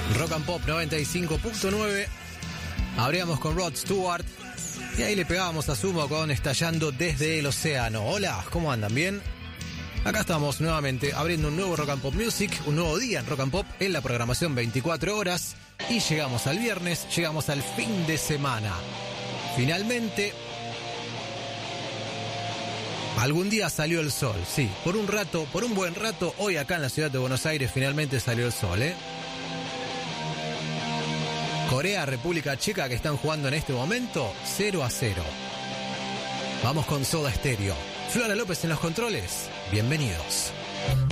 Rock and Pop 95.9. Abríamos con Rod Stewart y ahí le pegábamos a Sumo con Estallando desde el Océano. Hola, ¿cómo andan? ¿Bien? Acá estamos nuevamente abriendo un nuevo Rock and Pop Music, un nuevo día en Rock and Pop en la programación 24 horas. Y llegamos al viernes, llegamos al fin de semana. Finalmente, algún día salió el sol, sí. Por un rato, por un buen rato, hoy acá en la ciudad de Buenos Aires finalmente salió el sol, Corea, República Checa, que están jugando en este momento 0-0. Vamos con Soda Stereo. Flora López en los controles. Bienvenidos.